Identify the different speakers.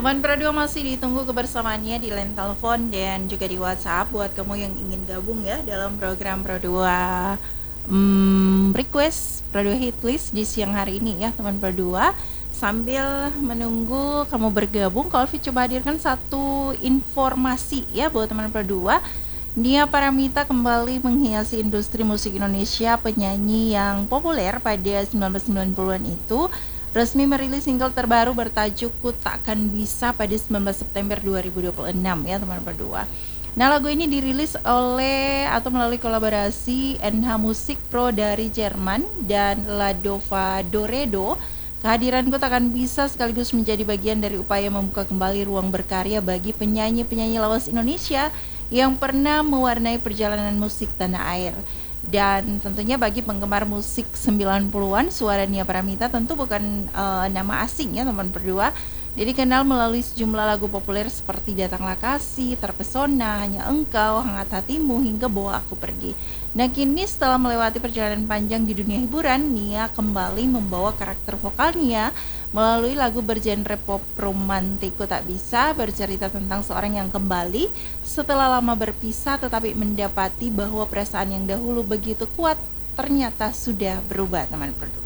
Speaker 1: Teman berdua masih ditunggu kebersamaannya di line telepon dan juga di WhatsApp buat kamu yang ingin gabung ya dalam program berdua request berdua hit list di siang hari ini ya teman berdua. Sambil menunggu kamu bergabung, Kalvi coba hadirkan satu informasi ya buat teman berdua. Nia Paramita kembali menghiasi industri musik Indonesia. Penyanyi yang populer pada 1990-an itu resmi merilis single terbaru bertajuk Ku Takkan Bisa pada 19 September 2026 ya teman berdua. Nah, lagu ini dirilis oleh atau melalui kolaborasi NH Musik Pro dari Jerman dan Ladova Doredo. Kehadiranku takkan bisa sekaligus menjadi bagian dari upaya membuka kembali ruang berkarya bagi penyanyi-penyanyi lawas Indonesia yang pernah mewarnai perjalanan musik tanah air. Dan tentunya bagi penggemar musik 90-an, suara Nia Paramita tentu bukan nama asing ya teman berdua. Dia dikenal melalui sejumlah lagu populer seperti Datanglah Kasih, Terpesona, Hanya Engkau, Hangat Hatimu, hingga Bawa Aku Pergi. Nah, kini setelah melewati perjalanan panjang di dunia hiburan, Nia kembali membawa karakter vokalnya melalui lagu bergenre pop romantik Ku Tak Bisa, bercerita tentang seorang yang kembali setelah lama berpisah tetapi mendapati bahwa perasaan yang dahulu begitu kuat ternyata sudah berubah teman berdua.